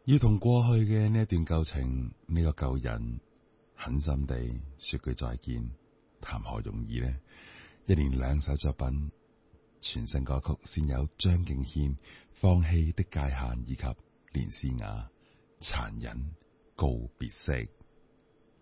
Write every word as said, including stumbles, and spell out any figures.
要同過去嘅呢一段舊情，呢、這個舊人狠心地說句再見，談何容易呢？一連兩首作品，全新歌曲先有張敬軒《放棄的界限》以及連詩雅《殘忍告別式》。